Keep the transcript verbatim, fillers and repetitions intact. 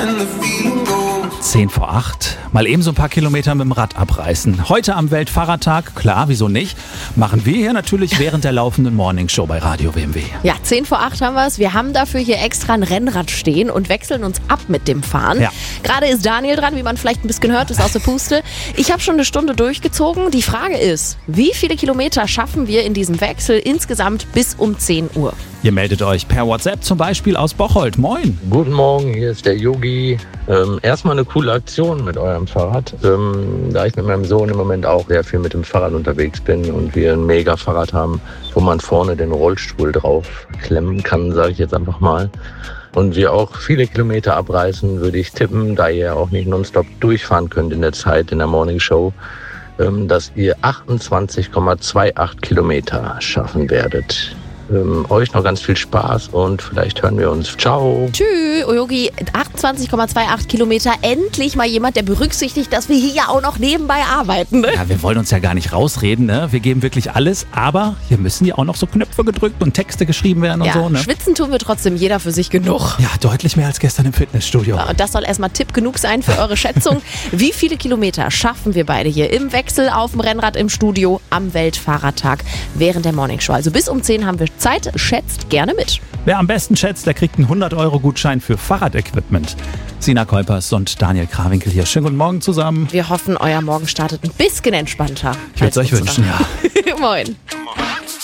Zehn vor acht. Mal eben so ein paar Kilometer mit dem Rad abreißen. Heute am Weltfahrradtag, klar, wieso nicht, machen wir hier natürlich während der laufenden Morningshow bei Radio W M W. Ja, zehn vor acht haben wir es. Wir haben dafür hier extra ein Rennrad stehen und wechseln uns ab mit dem Fahren. Ja. Gerade ist Daniel dran, wie man vielleicht ein bisschen hört, ist aus der Puste. Ich habe schon eine Stunde durchgezogen. Die Frage ist, wie viele Kilometer schaffen wir in diesem Wechsel insgesamt bis um zehn Uhr? Ihr meldet euch per WhatsApp zum Beispiel aus Bocholt. Moin. Guten Morgen, hier ist der Yogi. Ähm, erstmal eine coole Aktion mit eurem Fahrrad. Ähm, da ich mit meinem Sohn im Moment auch sehr viel mit dem Fahrrad unterwegs bin und wir ein mega Fahrrad haben, wo man vorne den Rollstuhl drauf klemmen kann, sage ich jetzt einfach mal. Und wir auch viele Kilometer abreißen, würde ich tippen, da ihr auch nicht nonstop durchfahren könnt in der Zeit in der Morning Show, ähm, dass ihr achtundzwanzig Komma achtundzwanzig Kilometer schaffen werdet. Ähm, euch noch ganz viel Spaß und vielleicht hören wir uns. Ciao. Tschüss, Yogi, achtundzwanzig Komma achtundzwanzig Kilometer. Endlich mal jemand, der berücksichtigt, dass wir hier ja auch noch nebenbei arbeiten. Ne? Ja, wir wollen uns ja gar nicht rausreden, ne? Wir geben wirklich alles, aber hier müssen ja auch noch so Knöpfe gedrückt und Texte geschrieben werden und Ja, so, ne? schwitzen tun wir trotzdem jeder für sich genug. Ja, deutlich mehr als gestern im Fitnessstudio. Und das soll erstmal Tipp genug sein für eure Schätzung. Wie viele Kilometer schaffen wir beide hier im Wechsel auf dem Rennrad im Studio am Weltfahrradtag während der Morningshow? Also bis um zehn haben wir Zeit. Schätzt gerne mit. Wer am besten schätzt, der kriegt einen hundert Euro Gutschein für Fahrradequipment. Sina Kolpers und Daniel Krawinkel hier. Schönen guten Morgen zusammen. Wir hoffen, euer Morgen startet ein bisschen entspannter. Ich würde es euch wünschen, ja. Moin.